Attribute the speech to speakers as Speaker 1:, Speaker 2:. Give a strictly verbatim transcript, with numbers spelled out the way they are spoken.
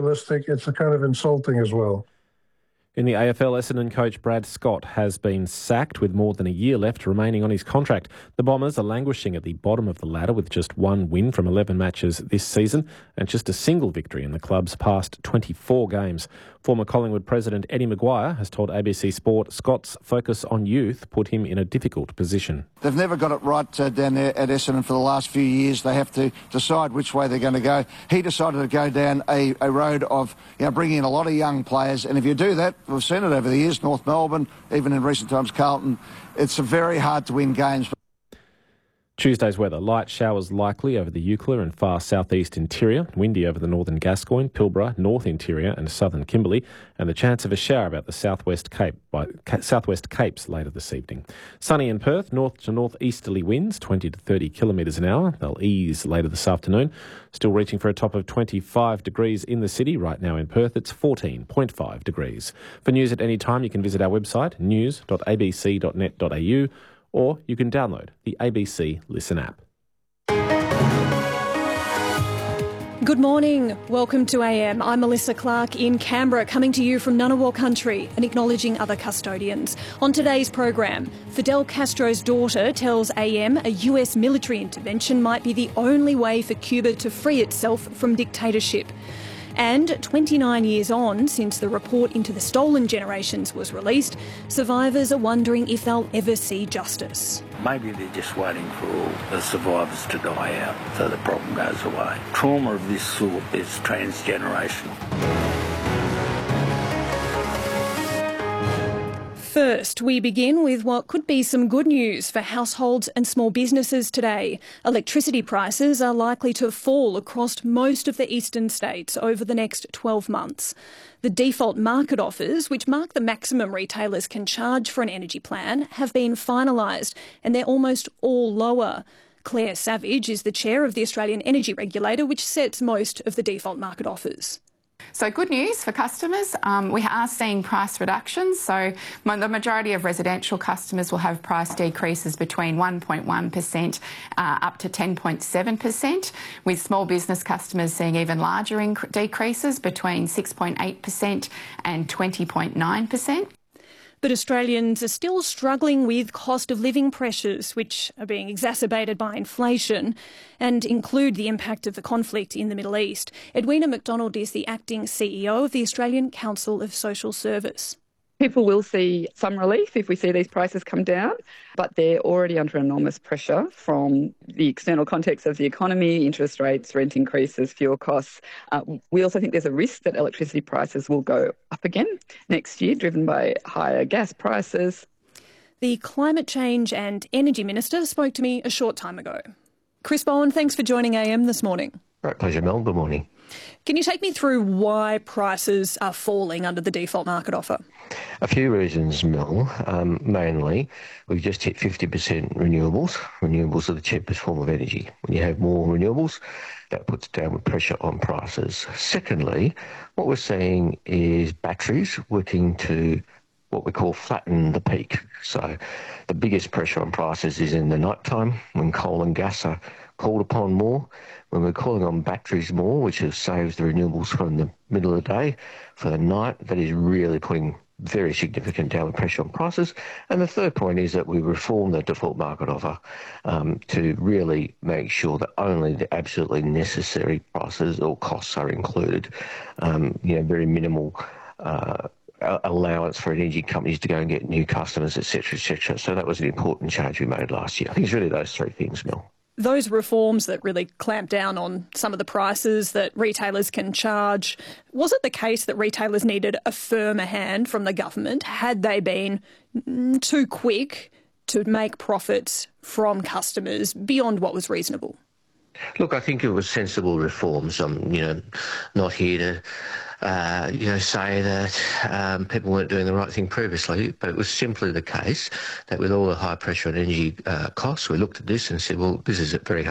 Speaker 1: unrealistic. It's a kind of insulting as well.
Speaker 2: In the A F L, Essendon coach Brad Scott has been sacked with more than a year left remaining on his contract. The Bombers are languishing at the bottom of the ladder with just one win from eleven matches this season and just a single victory in the club's past twenty-four games. Former Collingwood president Eddie Maguire has told A B C Sport Scott's focus on youth put him in a difficult position.
Speaker 3: They've never got it right uh, down there at Essendon for the last few years. They have to decide which way they're going to go. He decided to go down a, a road of you know, bringing in a lot of young players, and if you do that, we've seen it over the years, North Melbourne, even in recent times Carlton, it's very hard to win games.
Speaker 2: Tuesday's weather. Light showers likely over the Eucla and far southeast interior, windy over the northern Gascoyne, Pilbara, north interior and southern Kimberley, and the chance of a shower about the southwest Cape by southwest Capes later this evening. Sunny in Perth, north to northeasterly winds, twenty to thirty kilometres an hour. They'll ease later this afternoon. Still reaching for a top of twenty-five degrees in the city. Right now in Perth, it's fourteen point five degrees. For news at any time, you can visit our website, news dot a b c dot net dot a u, or you can download the A B C Listen app.
Speaker 4: Good morning. Welcome to A M. I'm Melissa Clark in Canberra, coming to you from Ngunnawal country and acknowledging other custodians. On today's program, Fidel Castro's daughter tells A M a U S military intervention might be the only way for Cuba to free itself from dictatorship. And twenty-nine years on since the report into the stolen generations was released, survivors are wondering if they'll ever see justice.
Speaker 5: Maybe they're just waiting for all the survivors to die out so the problem goes away. Trauma of this sort is transgenerational.
Speaker 4: First, we begin with what could be some good news for households and small businesses today. Electricity prices are likely to fall across most of the eastern states over the next twelve months. The default market offers, which mark the maximum retailers can charge for an energy plan, have been finalised and they're almost all lower. Claire Savage is the chair of the Australian Energy Regulator, which sets most of the default market offers.
Speaker 6: So good news for customers. Um, we are seeing price reductions. So the majority of residential customers will have price decreases between one point one percent uh, up to ten point seven percent, with small business customers seeing even larger inc- decreases between six point eight percent and twenty point nine percent.
Speaker 4: But Australians are still struggling with cost of living pressures, which are being exacerbated by inflation and include the impact of the conflict in the Middle East. Edwina McDonald is the acting C E O of the Australian Council of Social Service.
Speaker 7: People will see some relief if we see these prices come down, but they're already under enormous pressure from the external context of the economy, interest rates, rent increases, fuel costs. Uh, we also think there's a risk that electricity prices will go up again next year, driven by higher gas prices.
Speaker 4: The Climate Change and Energy Minister spoke to me a short time ago. Chris Bowen, thanks for joining A M this morning.
Speaker 8: Right, pleasure, Mel. Good morning.
Speaker 4: Can you take me through why prices are falling under the default market offer?
Speaker 8: A few reasons, Mel. Um, mainly, we've just hit fifty percent renewables. Renewables are the cheapest form of energy. When you have more renewables, that puts downward pressure on prices. Secondly, what we're seeing is batteries working to what we call flatten the peak. So the biggest pressure on prices is in the night time when coal and gas are called upon more. When we're calling on batteries more, which saves the renewables from the middle of the day for the night, that is really putting very significant downward pressure on prices. And the third point is that we reform the default market offer um, to really make sure that only the absolutely necessary prices or costs are included. Um, you know, very minimal uh, allowance for energy companies to go and get new customers, et cetera, et cetera. So that was an important change we made last year. I think it's really those three things, Mel.
Speaker 4: Those reforms that really clamp down on some of the prices that retailers can charge, was it the case that retailers needed a firmer hand from the government? Had they been too quick to make profits from customers beyond what was reasonable?
Speaker 8: Look, I think it was sensible reforms. I'm, you know, not here to, uh, you know, say that um, people weren't doing the right thing previously, but it was simply the case that with all the high pressure on energy uh, costs, we looked at this and said, well, this is very